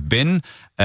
have been,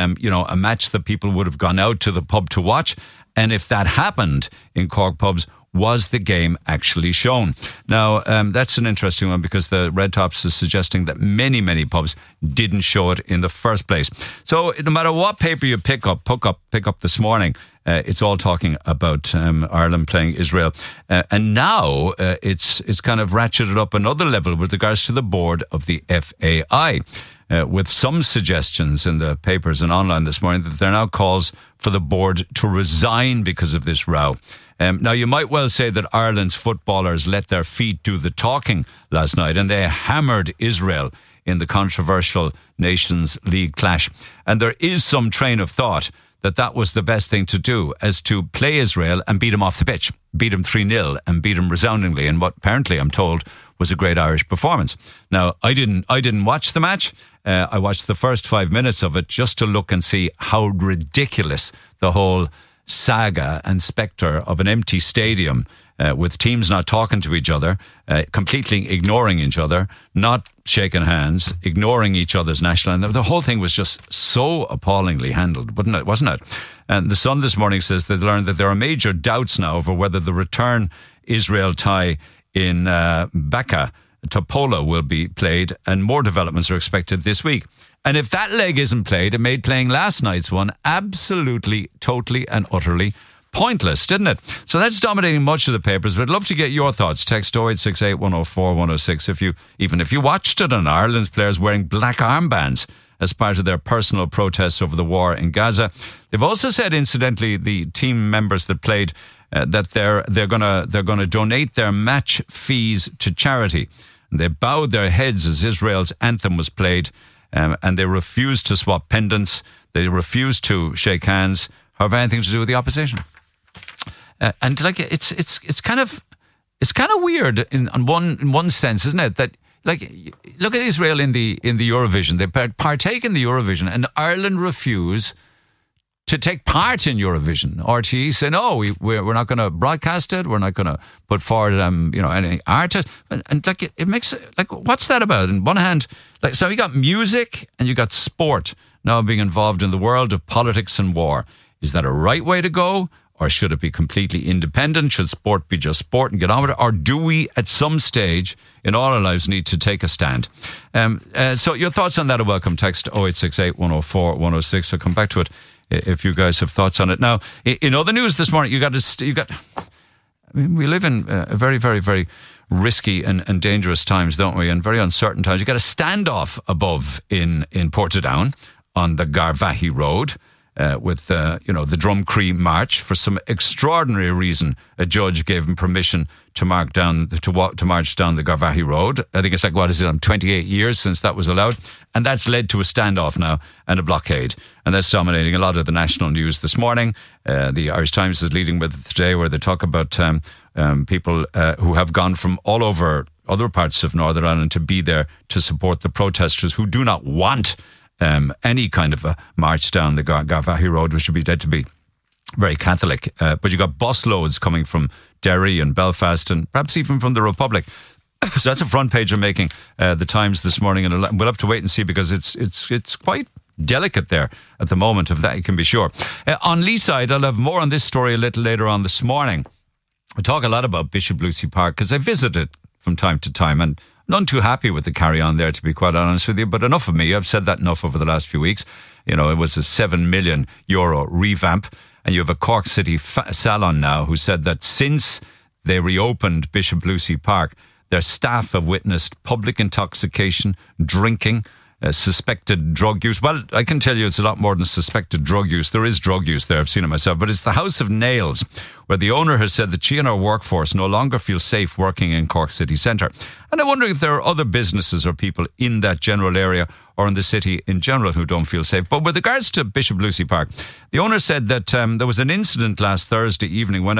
a match that people would have gone out to the pub to watch. And if that happened in Cork pubs, was the game actually shown? Now, that's an interesting one because the Red Tops is suggesting that many, many pubs didn't show it in the first place. So no matter what paper you pick up this morning, it's all talking about Ireland playing Israel. And now it's kind of ratcheted up another level with regards to the board of the FAI. With some suggestions in the papers and online this morning that there are now calls for the board to resign because of this row. Now, you might well say that Ireland's footballers let their feet do the talking last night and they hammered Israel in the controversial Nations League clash. And there is some train of thought that was the best thing to do, as to play Israel and beat them off the pitch, beat them 3-0 and beat them resoundingly in what apparently, I'm told, was a great Irish performance. Now, I didn't watch the match. I watched the first 5 minutes of it just to look and see how ridiculous the whole saga and spectre of an empty stadium with teams not talking to each other, completely ignoring each other, not shaking hands, ignoring each other's national anthem. The whole thing was just so appallingly handled, wasn't it? And the Sun this morning says they've learned that there are major doubts now over whether the return Israel tie in Bekaa Topola will be played, and more developments are expected this week. And if that leg isn't played, it made playing last night's one absolutely, totally and utterly pointless, didn't it? So that's dominating much of the papers, but I'd love to get your thoughts. Text 0868 104 106 if you watched it, on Ireland's players wearing black armbands as part of their personal protests over the war in Gaza. They've also said, incidentally, the team members that played that they're going to donate their match fees to charity. And they bowed their heads as Israel's anthem was played, and they refused to swap pendants. They refused to shake hands, or have anything to do with the opposition. And like it's kind of weird in one sense, isn't it? That, like, look at Israel in the Eurovision. They partake in the Eurovision, and Ireland refuse to take part in Eurovision. RTE say, no, we're not going to broadcast it. We're not going to put forward, any artist. And like, it makes, like, what's that about? On one hand, like, so you got music and you got sport now being involved in the world of politics and war. Is that a right way to go? Or should it be completely independent? Should sport be just sport and get on with it? Or do we, at some stage in all our lives, need to take a stand? So your thoughts on that are welcome. Text 0868 104 106. I'll come back to it if you guys have thoughts on it. Now, in other news this morning, we live in very, very, very risky and dangerous times, don't we? And very uncertain times. You got a standoff above in Portadown on the Garvaghey Road. With the Drumcree March. For some extraordinary reason, a judge gave him permission to march down the Garvaghey Road. I think it's 28 years since that was allowed, and that's led to a standoff now and a blockade, and that's dominating a lot of the national news this morning. The Irish Times is leading with it today, where they talk about people who have gone from all over other parts of Northern Ireland to be there to support the protesters who do not want any kind of a march down the Garvaghey Road, which would be dead to be very Catholic. But you got busloads coming from Derry and Belfast and perhaps even from the Republic. So that's a front page of making the Times this morning, and we'll have to wait and see, because it's quite delicate there at the moment, of that you can be sure. On Leeside, I'll have more on this story a little later on this morning. I talk a lot about Bishop Lucy Park because I visit it from time to time, and none too happy with the carry-on there, to be quite honest with you, but enough of me. I've said that enough over the last few weeks. It was a €7 million revamp, and you have a Cork City salon now who said that since they reopened Bishop Lucy Park, their staff have witnessed public intoxication, drinking, suspected drug use. Well, I can tell you it's a lot more than suspected drug use. There is drug use there, I've seen it myself, but it's the House of Nails, where the owner has said that she and her workforce no longer feel safe working in Cork City Centre. And I'm wondering if there are other businesses or people in that general area or in the city in general who don't feel safe. But with regards to Bishop Lucy Park, the owner said that there was an incident last Thursday evening when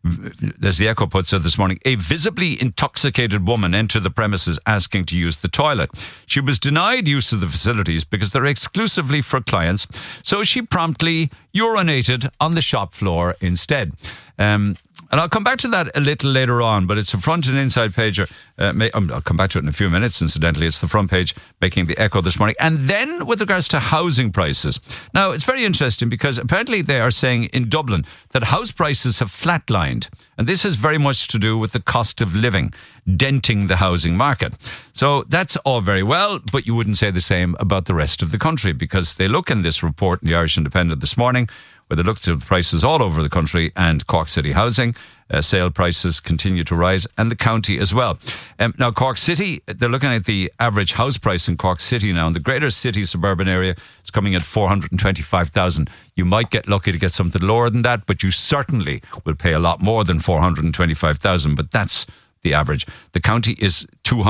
as the Echo puts it this morning, a visibly intoxicated woman entered the premises asking to use the toilet. She was denied use of the facilities because they're exclusively for clients, so she promptly urinated on the shop floor instead. And I'll come back to that a little later on, but it's a front and inside pager. I'll come back to it in a few minutes, incidentally. It's the front page making the echo this morning. And then with regards to housing prices. Now, it's very interesting because apparently they are saying in Dublin that house prices have flatlined. And this has very much to do with the cost of living, denting the housing market. So that's all very well, but you wouldn't say the same about the rest of the country, because they look in this report in the Irish Independent this morning, where they looked at prices all over the country, and Cork City housing sale prices continue to rise, and the county as well. Now, Cork City, they're looking at the average house price in Cork City now. In the greater city suburban area, it's coming at 425,000. You might get lucky to get something lower than that, but you certainly will pay a lot more than 425,000. But that's the average. The county is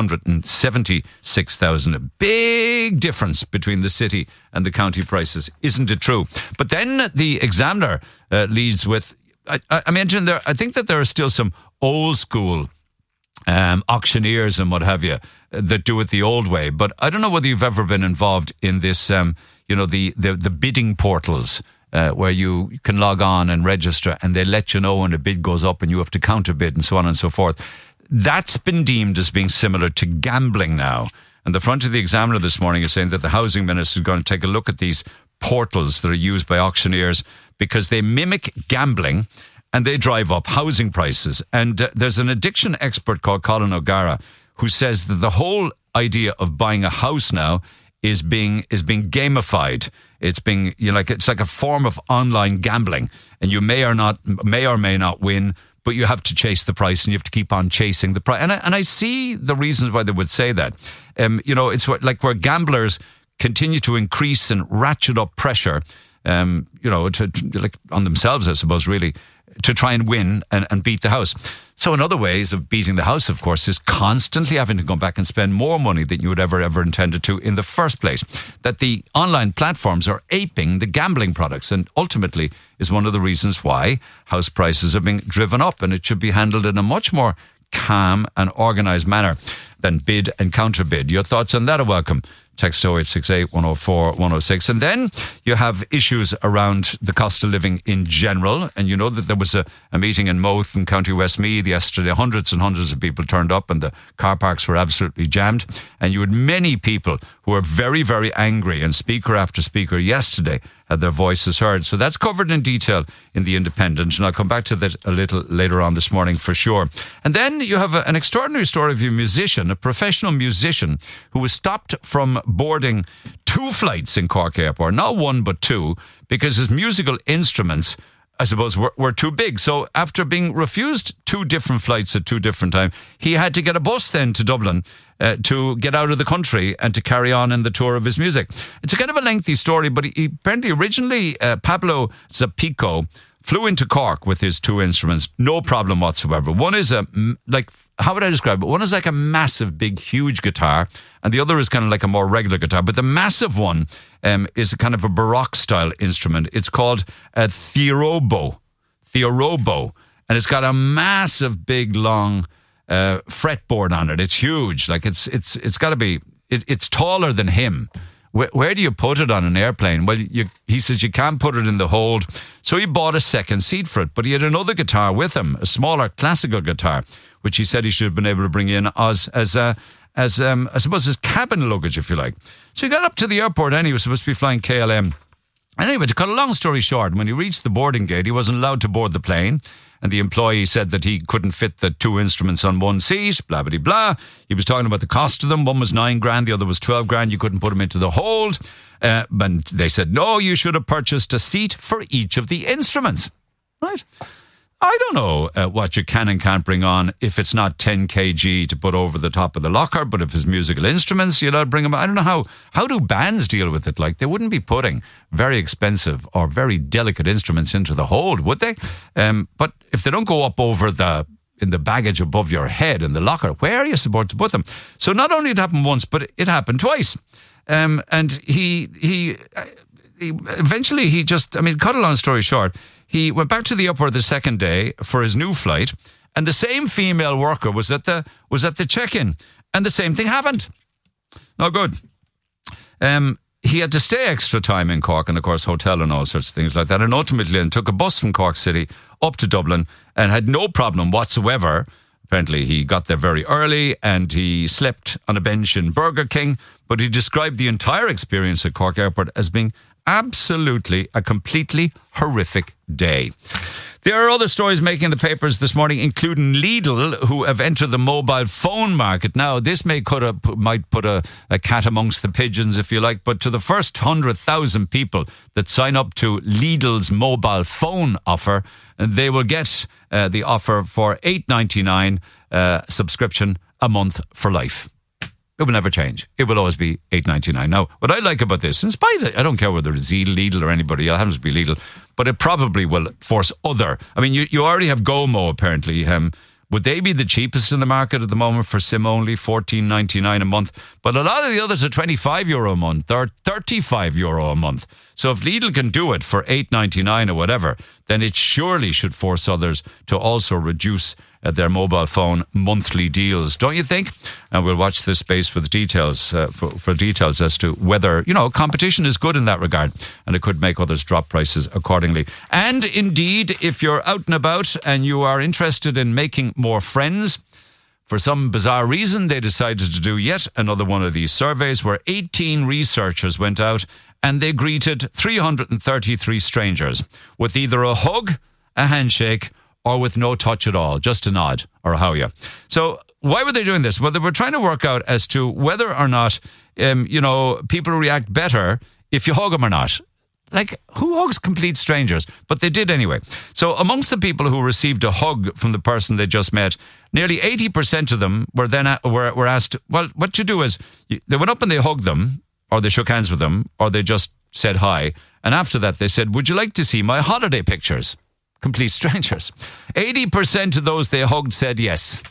276,000. A big difference between the city and the county prices. Isn't it true? But then the Examiner leads with, I mentioned there, I think that there are still some old school auctioneers and what have you that do it the old way. But I don't know whether you've ever been involved in this, the bidding portals. Where you can log on and register, and they let you know when a bid goes up and you have to counter bid and so on and so forth. That's been deemed as being similar to gambling now. And the front of the Examiner this morning is saying that the Housing Minister is going to take a look at these portals that are used by auctioneers, because they mimic gambling and they drive up housing prices. And there's an addiction expert called Colin O'Gara who says that the whole idea of buying a house now is being gamified. It's being, it's like a form of online gambling, and you may or may not win, but you have to chase the price, and you have to keep on chasing the price. And I see the reasons why they would say that. It's like where gamblers continue to increase and ratchet up pressure, to like on themselves, I suppose, really, to try and win and beat the house. So in other ways of beating the house, of course, is constantly having to go back and spend more money than you would ever intended to in the first place. That the online platforms are aping the gambling products, and ultimately is one of the reasons why house prices are being driven up, and it should be handled in a much more calm and organised manner than bid and counter bid. Your thoughts on that are welcome. Text 0868 104 106. And then you have issues around the cost of living in general. And you know that there was a meeting in Mouth in County Westmeath yesterday. Hundreds and hundreds of people turned up, and the car parks were absolutely jammed. And you had many people who were very, very angry. And speaker after speaker yesterday had their voices heard. So that's covered in detail in The Independent. And I'll come back to that a little later on this morning for sure. And then you have an extraordinary story of a musician, a professional musician, who was stopped from boarding 2 flights in Cork Airport, not 1 but 2, because his musical instruments, I suppose, were too big. So after being refused 2 different flights at 2 different times, he had to get a bus then to Dublin to get out of the country and to carry on in the tour of his music. It's a kind of a lengthy story, but he apparently originally, Pablo Zapico flew into Cork with his 2 instruments, no problem whatsoever. One is how would I describe it? One is like a massive, big, huge guitar, and the other is kind of like a more regular guitar. But the massive one is a kind of a Baroque style instrument. It's called a theorobo, and it's got a massive, big, long fretboard on it. It's huge. Like it's got to be. It's taller than him. Where do you put it on an airplane? Well, he says you can't put it in the hold. So he bought a second seat for it. But he had another guitar with him, a smaller classical guitar, which he said he should have been able to bring in as I suppose, his cabin luggage, if you like. So he got up to the airport and he was supposed to be flying KLM. And anyway, to cut a long story short, when he reached the boarding gate, he wasn't allowed to board the plane. And the employee said that he couldn't fit the 2 instruments on one seat, blah, blah, blah. He was talking about the cost of them. One was $9,000, the other was $12,000. You couldn't put them into the hold. And they said, no, you should have purchased a seat for each of the instruments. Right? I don't know what you can and can't bring on if it's not 10 kg to put over the top of the locker, but if it's musical instruments, you'll bring them. I don't know how do bands deal with it? Like, they wouldn't be putting very expensive or very delicate instruments into the hold, would they? But if they don't go up over in the baggage above your head in the locker, where are you supposed to put them? So not only it happened once, but it happened twice. And he eventually cut a long story short, he went back to the airport the second day for his new flight, and the same female worker was at the check-in, and the same thing happened. No good. he had to stay extra time in Cork and, of course, hotel and all sorts of things like that. And ultimately then took a bus from Cork City up to Dublin and had no problem whatsoever. Apparently, he got there very early and he slept on a bench in Burger King. But he described the entire experience at Cork Airport as being absolutely a completely horrific day. There are other stories making the papers this morning, including Lidl, who have entered the mobile phone market. Now, this might put a cat amongst the pigeons, if you like, but to the first 100,000 people that sign up to Lidl's mobile phone offer, they will get the offer for $8.99 subscription a month for life. It will never change. It will always be $8.99. Now, what I like about this, in spite of, I don't care whether it's Lidl or anybody else, it happens to be Lidl, but it probably will force other. I mean, you already have Gomo, apparently. Would they be the cheapest in the market at the moment for SIM only, $14.99 a month? But a lot of the others are €25 a month or €35 a month. So if Lidl can do it for $8.99 or whatever, then it surely should force others to also reduce their mobile phone monthly deals, don't you think? And we'll watch this space with details for details as to whether, competition is good in that regard, and it could make others drop prices accordingly. And indeed, if you're out and about and you are interested in making more friends, for some bizarre reason, they decided to do yet another one of these surveys where 18 researchers went out and they greeted 333 strangers with either a hug, a handshake, or with no touch at all, just a nod or a how ya. So why were they doing this? Well, they were trying to work out as to whether or not, people react better if you hug them or not. Like, who hugs complete strangers? But they did anyway. So amongst the people who received a hug from the person they just met, nearly 80% of them were then were asked, well, what you do is, they went up and they hugged them, or they shook hands with them, or they just said hi. And after that, they said, would you like to see my holiday pictures? Complete strangers. 80% of those they hugged said yes.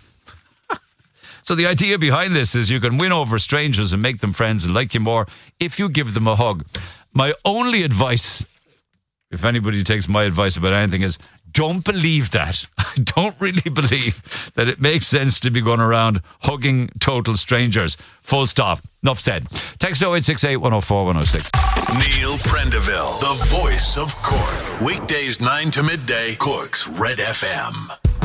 So the idea behind this is you can win over strangers and make them friends and like you more if you give them a hug. My only advice, if anybody takes my advice about anything, is don't believe that. I don't really believe that it makes sense to be going around hugging total strangers. Full stop. Enough said. Text 0868 104 106. Neil Prendeville, the voice of Cork. Weekdays 9 to midday, Cork's Red FM.